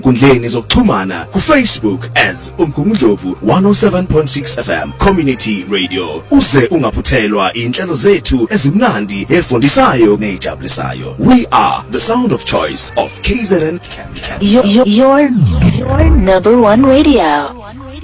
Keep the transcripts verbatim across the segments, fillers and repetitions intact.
Kundleni zokuxhumana ku Facebook as Umgungundlovu one oh seven point six F M Community Radio. Uze ungaphuthelwa inhlelo zethu ezimnandi efundisayo nejabulisayo. We are the sound of choice of K Z N Campus. Your, your, your, your number one radio.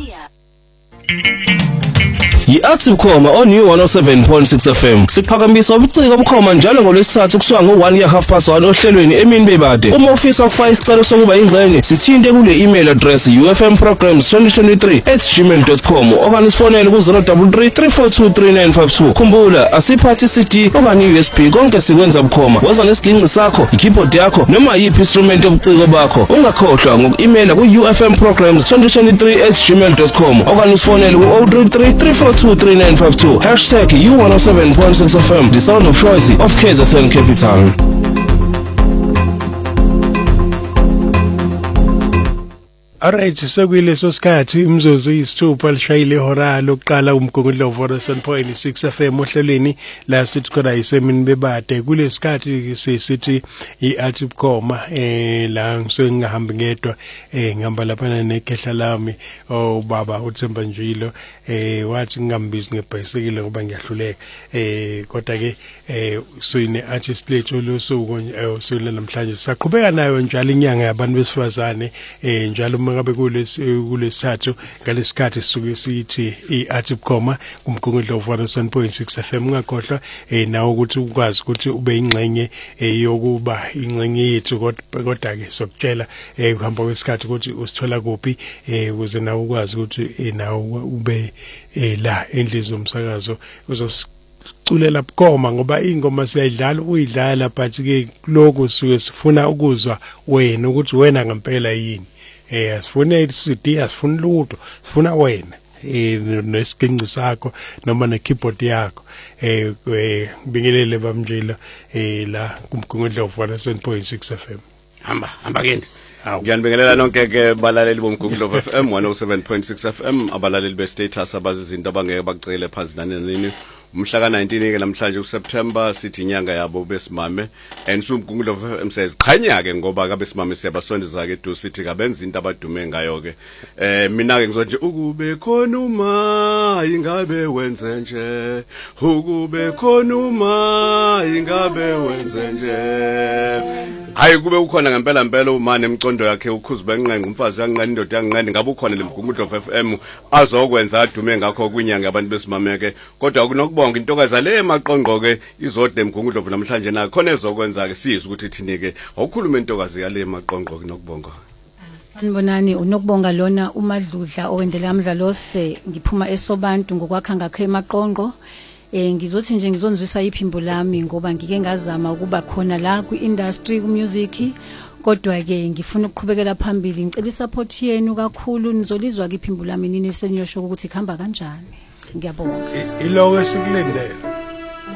Yi-Active Khoma on New one oh seven point six F M. Siphakamisa ubuciko obukhoma njalo ngolwesithathu kusuka ngo-one ya half past one ohlelweni emini bebade. Uma ufisa ukufaka isicelo sokuba ingxenye, sithinte kule email address u f m programs twenty twenty-three at gmail dot com okanye sifonele ku zero three three, three four two, three nine five two. Khumbula, asiphathi C D okanye U S B, konke sikwenza bukhoma. Woza nesiginci sakho, i-keyboard yakho noma yiphi instrument yobuciko bakho. Ungakhohlwa ngoku-emaila ku u f m programs twenty twenty-three at gmail dot com okanye sifonele ku zero three three, three four two, three nine five two. Hashtag U one oh seven point six F M, the sound of choice of K Z N Capital. Alright, sekuyileso sikhathi imzuzu isithupha lishayile ihora lokuqala umgungundlovu one oh seven point six F M ohlelweni la sithi khona isemini bebade. Kulesikhathi sisithi i-Active Khoma eh la ngisengihambi ngedwa eh ngihamba lapha nekhehla lami obaba uThemba Njilo eh wathi ngingambizi ngebhayisikile ngoba ngiyahluleka eh kodwa ke eh sine artist lethu losuku usuku namhlanje saqhubeka nayo njalo inyanga yabantu besifazane eh njalo ngabe kulesi kulesithathu ngalesikhathi sisuke sithi i-Active Khoma kumgungundlovu one oh seven point six F M. Ngakhohlwa eh nawo ukuthi ukwazi ukuthi ube ingxenye yokuba ingxenye yethu kodwa ke sokutshela eh uhamba kwesikhathi ukuthi usithola kuphi eh ukuze nawo ukwazi ukuthi nawo ube la endlini zomsakazo uzosiculela bukhoma ngoba ingoma siyayidlala uyidlala but ke lokho suke sifuna ukuzwa wena ukuthi wena ngempela yini. Eh asifune i-C D, asifuna lutho, sifuna wena eh nesiginci sakho noma ne-keyboard yakho eh bingelele bamjila eh la kumgungundlovu one oh seven point six F M. Hamba hamba ke ngiyanibingelela nonke ke balaleli bomgungundlovu F M one oh seven point six F M, abalaleli be-status abazi izinto abangeke bacele phansi nanini. Umhla ka nineteen ke namhlanje uSeptember sithi inyanga yabo besimame and umgungundlovu F M seziqhanya ke ngoba ka besimame siyabasondeza ke do sithi kabenza into abadume ngayo ke eh mina ke ngizothi ukube khona uma ingabe wenze nje, ukube khona uma ingabe wenze nje. Hayi kube ukhona ngempela impela uma nemcondo yakhe ukhuziba enqenqe umfazi yanqane indoda yanqane ngabe ukhona lemgungundlovu F M azokwenza adume ngakho kwinyanga yabantu besimame ke kodwa kunokubonga intokazi le emaqonqo ke izode emgungundlovu namhlanje na khona ezokwenza ke sizwe ukuthi thini ke awukhuluma intokazi yale emaqonqo nokubonga. Sanibonani, unokubonga lona uMadludla owendela umdlalo se ngiphuma esobantu ngokwakha ngakho emaqonqo. Eh ngizothi nje ngizonzwisa iphimbo lami ngoba ngike ngazama ukuba khona la ku-industry ku-music kodwa ke ngifuna ukuqhubekela phambili. Ngicela support yenu kakhulu, nizolizwa ke iphimbo lami nini seniyoshoko ukuthi khamba kanjani. Ngiyabonga. Iloko esikulindele.